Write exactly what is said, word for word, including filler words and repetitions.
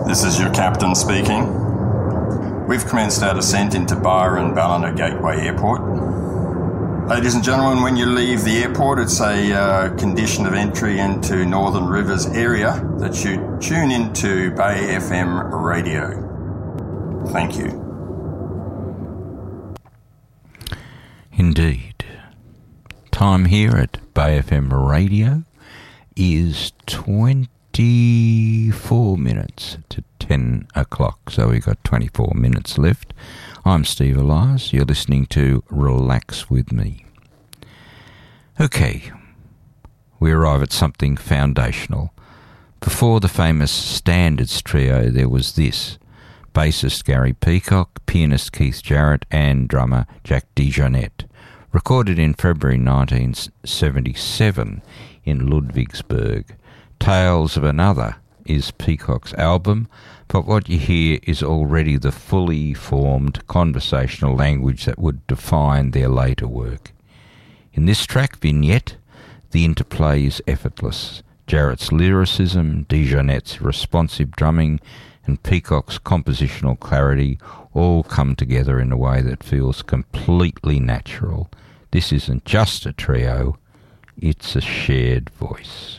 This is your captain speaking. We've commenced our descent into Byron Ballina Gateway Airport. Ladies and gentlemen, when you leave the airport, it's a uh, condition of entry into Northern Rivers area that you tune into Bay F M radio. Thank you. Indeed. Time here at Bay F M radio is twenty-four minutes to ten o'clock, so we've got twenty-four minutes left. I'm Steve Elias. You're listening to Relax With Me. Okay, we arrive at something foundational. Before the famous Standards Trio, there was this: bassist Gary Peacock, pianist Keith Jarrett, and drummer Jack DeJohnette. Recorded in February nineteen seventy-seven in Ludwigsburg. Tales of Another is Peacock's album, but what you hear is already the fully formed conversational language that would define their later work. In this track, Vignette, the interplay is effortless. Jarrett's lyricism, DeJohnette's responsive drumming, and Peacock's compositional clarity all come together in a way that feels completely natural. This isn't just a trio, it's a shared voice.